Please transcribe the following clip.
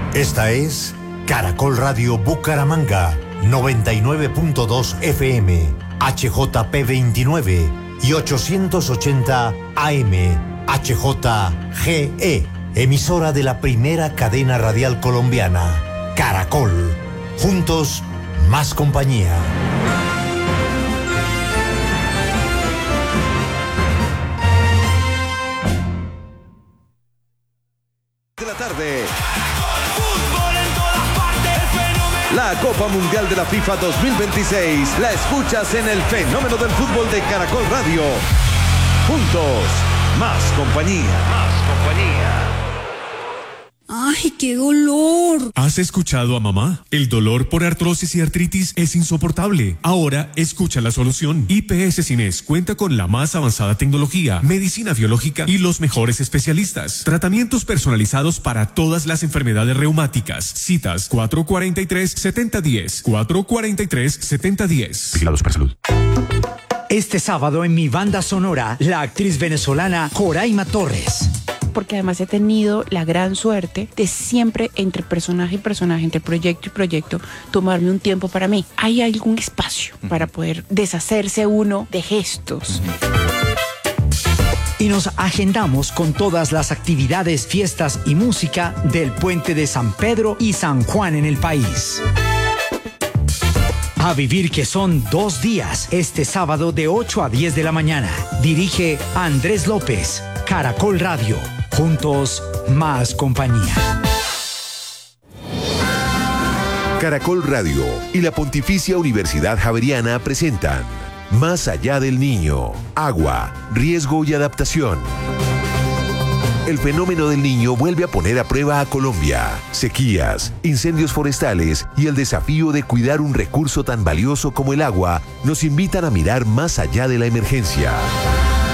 Esta es Caracol Radio Bucaramanga, 99.2 FM, HJP 29 y 880 AM, HJGE, emisora de la primera cadena radial colombiana, Caracol. Juntos, más compañía. De la tarde. Fútbol en todas partes. La Copa Mundial de la FIFA 2026 la escuchas en el fenómeno del fútbol de Caracol Radio. Juntos, más compañía. Más compañía. ¡Ay, qué dolor! ¿Has escuchado a mamá? El dolor por artrosis y artritis es insoportable. Ahora, escucha la solución. IPS Cines cuenta con la más avanzada tecnología, medicina biológica y los mejores especialistas. Tratamientos personalizados para todas las enfermedades reumáticas. Citas 443-7010. 443-7010. Vigilados para salud. Este sábado en mi banda sonora, la actriz venezolana Joraima Torres. Porque además he tenido la gran suerte de siempre entre personaje y personaje, entre proyecto y proyecto, tomarme un tiempo para mí. Hay algún espacio para poder deshacerse uno de gestos. Y nos agendamos con todas las actividades, fiestas y música del puente de San Pedro y San Juan en el país. A vivir que son 2 días, este sábado de 8 a 10 de la mañana. Dirige Andrés López, Caracol Radio. Juntos, más compañía. Caracol Radio y la Pontificia Universidad Javeriana presentan Más allá del niño, agua, riesgo y adaptación. El fenómeno del niño vuelve a poner a prueba a Colombia. Sequías, incendios forestales y el desafío de cuidar un recurso tan valioso como el agua nos invitan a mirar más allá de la emergencia.